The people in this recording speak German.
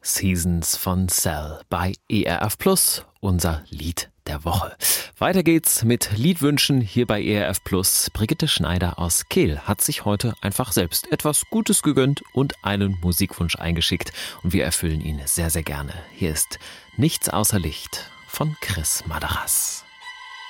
Seasons von Cell bei ERF Plus, unser Lied der Woche. Weiter geht's mit Liedwünschen hier bei ERF Plus. Brigitte Schneider aus Kehl hat sich heute einfach selbst etwas Gutes gegönnt und einen Musikwunsch eingeschickt. Und wir erfüllen ihn sehr, sehr gerne. Hier ist Nichts außer Licht von Chris Madaras.